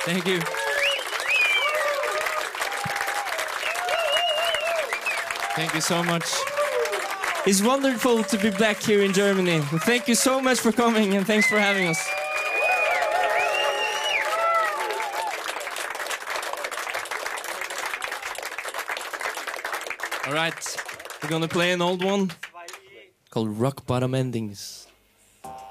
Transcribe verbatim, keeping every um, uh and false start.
Thank you. Thank you so much. It's wonderful to be back here in Germany. Thank you so much for coming and thanks for having us. All right, we're gonna play an old one called Rock Bottom Endings.